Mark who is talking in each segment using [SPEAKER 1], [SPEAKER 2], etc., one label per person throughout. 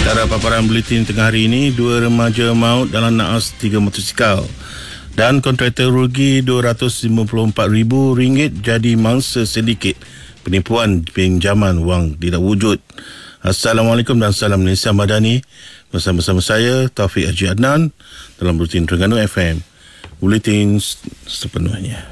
[SPEAKER 1] Cara paparan buletin tengah hari ini, 2 remaja maut dalam naas 3 motosikal dan kontraktor rugi RM254,000 jadi mangsa sindiket penipuan pinjaman wang tidak wujud. Assalamualaikum dan salam Malaysia Madani. Bersama-sama saya Taufik Haji Adnan dalam buletin Terengganu FM. Buletin sepenuhnya.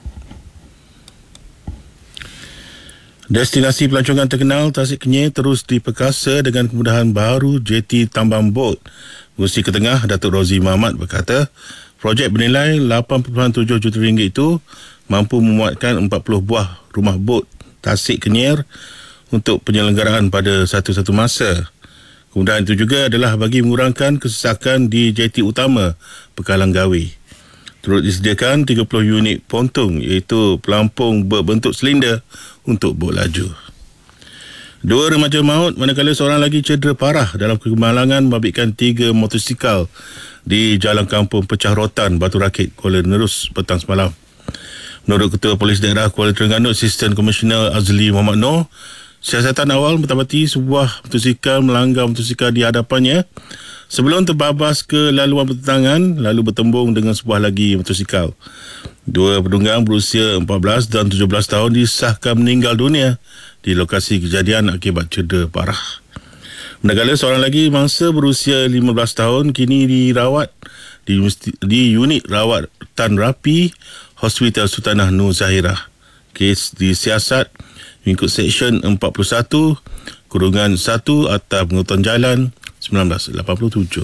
[SPEAKER 1] Destinasi pelancongan terkenal Tasik Kenyir terus diperkasa dengan kemudahan baru JT Tambang Bot. Pengurusi Ketengah Datuk Rozi Mahmat berkata, projek bernilai RM8.7 juta itu mampu memuatkan 40 buah rumah bot Tasik Kenyir untuk penyelenggaraan pada satu-satu masa. Kemudahan itu juga adalah bagi mengurangkan kesesakan di JT utama Pekalang Gawi. Turut disediakan 30 unit pontung iaitu pelampung berbentuk silinder untuk bot laju. 2 remaja maut manakala seorang lagi cedera parah dalam kemalangan membabitkan 3 motosikal di Jalan Kampung Pecah Rotan, Batu Rakit, Kuala Nerus petang semalam. Menurut Ketua Polis Daerah Kuala Terengganu, Asisten Komisioner Azli Muhammad Noor, siasatan awal mendapati sebuah motosikal melanggar motosikal di hadapannya sebelum terbabas ke laluan bertentangan lalu bertembung dengan sebuah lagi motosikal. 2 penunggang berusia 14 dan 17 tahun disahkan meninggal dunia di lokasi kejadian akibat cedera parah. Manakala seorang lagi mangsa berusia 15 tahun kini dirawat di unit rawatan rapi Hospital Sultanah Nur Zahirah. Kes disiasat mengikut Seksyen 41-1 Akta Pengurutan Jalan 1987.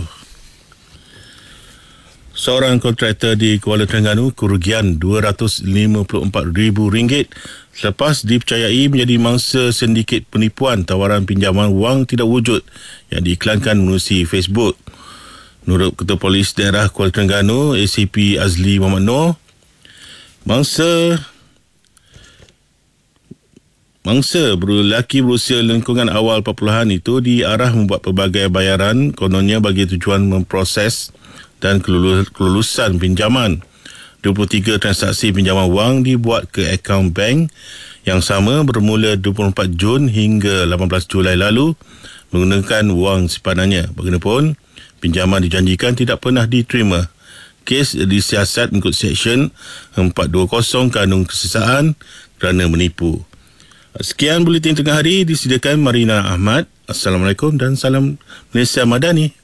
[SPEAKER 1] Seorang kontraktor di Kuala Terengganu kerugian RM254,000 selepas dipercayai menjadi mangsa sindiket penipuan tawaran pinjaman wang tidak wujud yang diiklankan melalui Facebook. Menurut Ketua Polis Daerah Kuala Terengganu, ACP Azli Muhammad Noor, Mangsa berlelaki berusia lingkungan awal 40-an itu diarah membuat pelbagai bayaran kononnya bagi tujuan memproses dan kelulusan pinjaman. 23 transaksi pinjaman wang dibuat ke akaun bank yang sama bermula 24 Jun hingga 18 Julai lalu menggunakan wang simpanannya. Bagaimanapun, pinjaman dijanjikan tidak pernah diterima. Kes disiasat mengikut Seksyen 420 Kanun Kesesaan kerana menipu. Sekian buletin tengah hari disediakan Marina Ahmad. Assalamualaikum dan salam Malaysia Madani.